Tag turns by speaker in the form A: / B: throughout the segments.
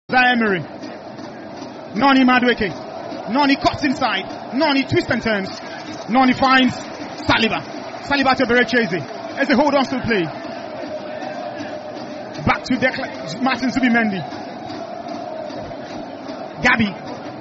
A: Emery. Noni Madueke. Noni cuts inside. Noni twists and turns. Noni finds Saliba. Saliba to Berechese. As a hold on still play. Back to Martin Zubimendi. Gabi.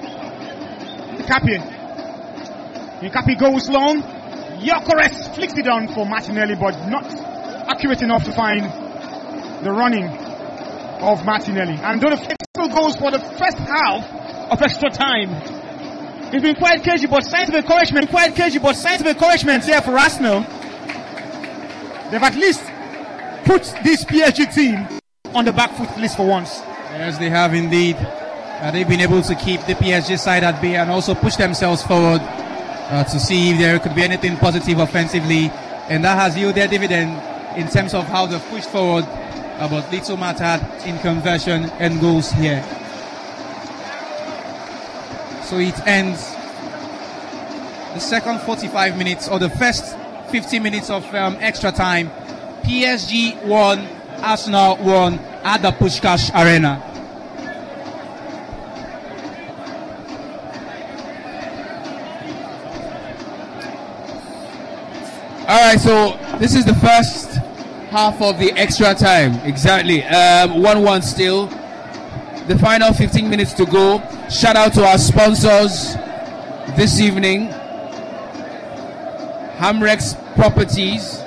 A: Nkapi goes long. Gyökeres flicks it on for Martinelli, but not accurate enough to find the running of Martinelli. And Dodo still goes for the first half of extra time. It's been quite cagey, but signs of encouragement. Here for Arsenal. They've at least put this PSG team on the back foot, at least for once.
B: Yes, they have indeed. They've been able to keep the PSG side at bay and also push themselves forward to see if there could be anything positive offensively. And that has yielded dividend in terms of how they've pushed forward. But little mattered in conversion and goals here. So it ends the second 45 minutes or the first 50 minutes of extra time. PSG 1, Arsenal 1 at the Puskás Arena.
C: Alright, so this is the first half of the extra time. Exactly. 1-1 still. The final 15 minutes to go. Shout out to our sponsors this evening. Hamrex Properties.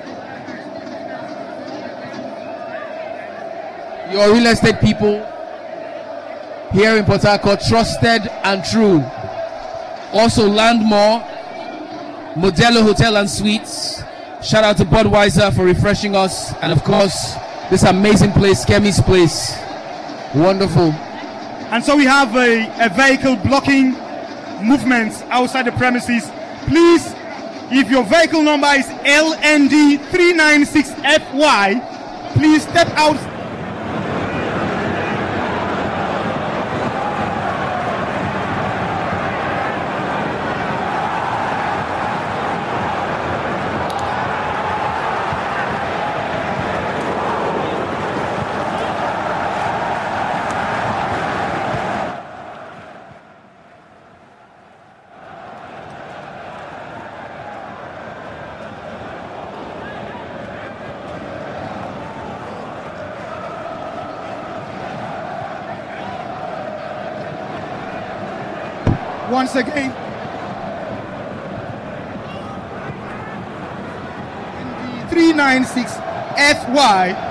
C: Your real estate people here in Port Harcourt, trusted and true. Also Landmore, Modelo Hotel and Suites. Shout out to Budweiser for refreshing us. And of course, this amazing place, Kemi's Place. Wonderful.
A: And so we have a vehicle blocking movements outside the premises. Please, if your vehicle number is LND 396FY, please step out. Once again, ND 396FY